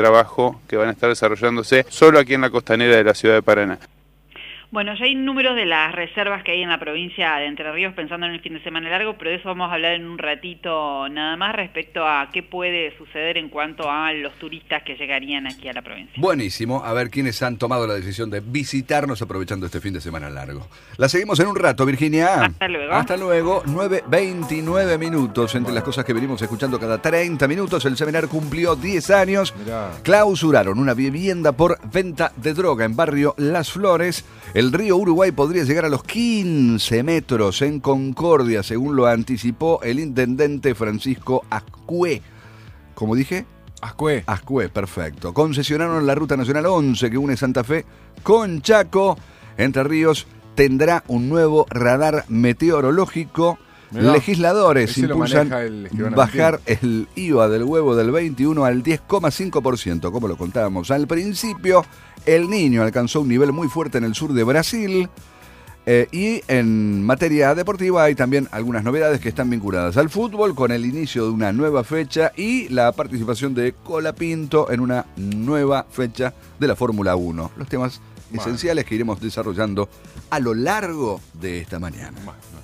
trabajo que van a estar desarrollándose solo aquí en la costanera de la ciudad de Paraná. Bueno, ya hay números de las reservas que hay en la provincia de Entre Ríos pensando en el fin de semana largo, pero de eso vamos a hablar en un ratito nada más respecto a qué puede suceder en cuanto a los turistas que llegarían aquí a la provincia. Buenísimo, a ver quiénes han tomado la decisión de visitarnos aprovechando este fin de semana largo. La seguimos en un rato, Virginia. Hasta luego. Hasta luego, 9:29 minutos. Entre las cosas que venimos escuchando cada 30 minutos, el Semenar cumplió 10 años. Mirá. Clausuraron una vivienda por venta de droga en barrio Las Flores. El río Uruguay podría llegar a los 15 metros en Concordia, según lo anticipó el intendente Francisco Ascué. ¿Cómo dije? Ascué, perfecto. Concesionaron la Ruta Nacional 11 que une Santa Fe con Chaco. Entre Ríos tendrá un nuevo radar meteorológico. Mirá, legisladores ese lo impulsan maneja el escribano bajar el IVA del huevo del 21 al 10,5%, como lo contábamos al principio. El Niño alcanzó un nivel muy fuerte en el sur de Brasil. Y en materia deportiva hay también algunas novedades que están vinculadas al fútbol, con el inicio de una nueva fecha y la participación de Colapinto en una nueva fecha de la Fórmula 1. Los temas esenciales que iremos desarrollando a lo largo de esta mañana.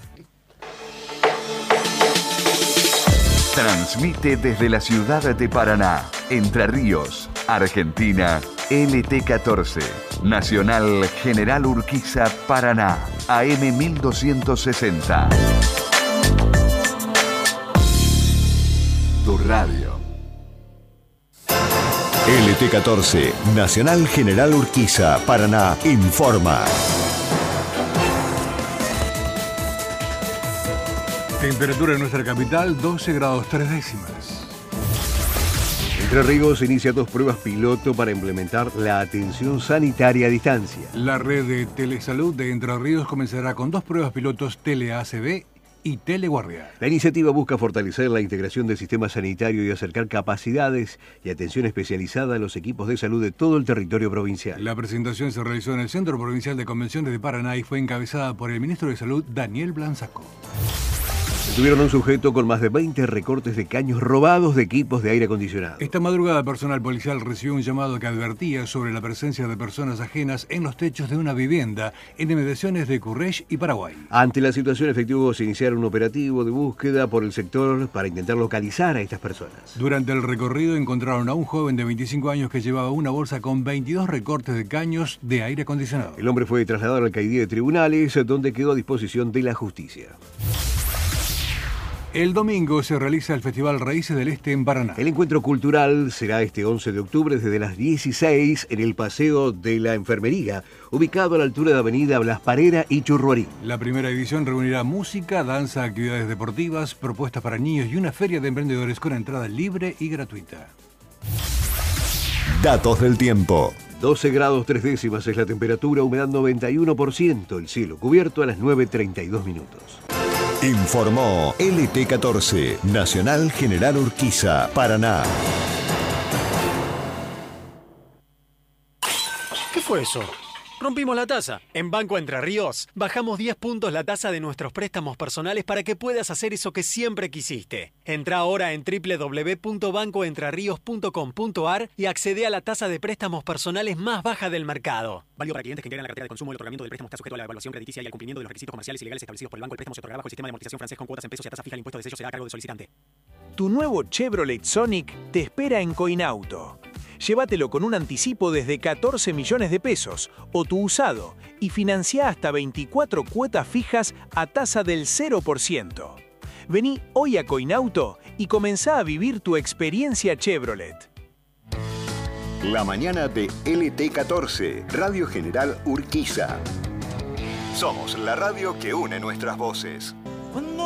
Transmite desde la ciudad de Paraná, Entre Ríos, Argentina, LT14, Nacional General Urquiza, Paraná, AM 1260. Tu radio. LT14, Nacional General Urquiza, Paraná, informa. Temperatura en nuestra capital, 12 grados 3 décimas. Entre Ríos inicia 2 pruebas piloto para implementar la atención sanitaria a distancia. La red de Telesalud de Entre Ríos comenzará con 2 pruebas pilotos Tele-ACB y Teleguardia. La iniciativa busca fortalecer la integración del sistema sanitario y acercar capacidades y atención especializada a los equipos de salud de todo el territorio provincial. La presentación se realizó en el Centro Provincial de Convenciones de Paraná y fue encabezada por el ministro de Salud, Daniel Blanzaco. Detuvieron a un sujeto con más de 20 recortes de caños robados de equipos de aire acondicionado. Esta madrugada, personal policial recibió un llamado que advertía sobre la presencia de personas ajenas en los techos de una vivienda en inmediaciones de Currech y Paraguay. Ante la situación, efectivos iniciaron un operativo de búsqueda por el sector para intentar localizar a estas personas. Durante el recorrido encontraron a un joven de 25 años que llevaba una bolsa con 22 recortes de caños de aire acondicionado. El hombre fue trasladado a la alcaldía de tribunales, donde quedó a disposición de la justicia. El domingo se realiza el Festival Raíces del Este en Paraná. El encuentro cultural será este 11 de octubre desde las 16 en el Paseo de la Enfermería, ubicado a la altura de Avenida Blas Parera y Churruarí. La primera edición reunirá música, danza, actividades deportivas, propuestas para niños y una feria de emprendedores con entrada libre y gratuita. Datos del tiempo. 12 grados 3 décimas es la temperatura, humedad 91%, el cielo cubierto a las 9:32 minutos. Informó LT14, Nacional General Urquiza, Paraná. ¿Qué fue eso? Rompimos la tasa. En Banco Entre Ríos bajamos 10 puntos la tasa de nuestros préstamos personales para que puedas hacer eso que siempre quisiste. Entra ahora en www.bancoentrerios.com.ar y accede a la tasa de préstamos personales más baja del mercado. Válido para clientes que integran la cartera de consumo. El otorgamiento del préstamo está sujeto a la evaluación crediticia y al cumplimiento de los requisitos comerciales y legales establecidos por el banco. El préstamo se otorga bajo el sistema de amortización francés con cuotas en pesos y a tasa fija. El impuesto de sello será a cargo del solicitante. Tu nuevo Chevrolet Sonic te espera en Coinauto. Llévatelo con un anticipo desde 14 millones de pesos o tu usado y financia hasta 24 cuotas fijas a tasa del 0%. Vení hoy a Coinauto y comenzá a vivir tu experiencia Chevrolet. La mañana de LT14, Radio General Urquiza. Somos la radio que une nuestras voces.